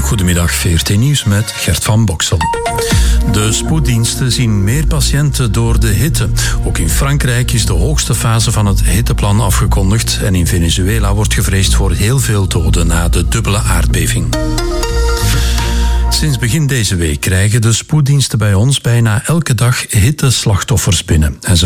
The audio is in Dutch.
Goedemiddag, VRT Nieuws met Gert van Boksel. De spoeddiensten zien meer patiënten door de hitte. Ook in Frankrijk is de hoogste fase van het hitteplan afgekondigd en in Venezuela wordt gevreesd voor heel veel doden na de dubbele aardbeving. Sinds begin deze week krijgen de spoeddiensten bij ons bijna elke dag hitteslachtoffers binnen. En ze